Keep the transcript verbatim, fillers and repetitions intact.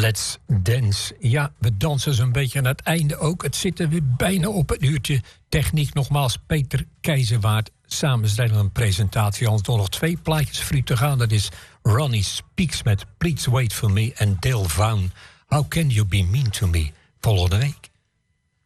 Let's Dance. Ja, we dansen zo'n beetje aan het einde ook. Het zit er weer bijna op een uurtje. Techniek nogmaals Peter Keizerwaard. Samenstelling en presentatie. Al nog twee plaatjes voor u te gaan. Dat is Ronnie Speaks met Please Wait For Me en Dale Vaughan. How Can You Be Mean To Me? Volgende week.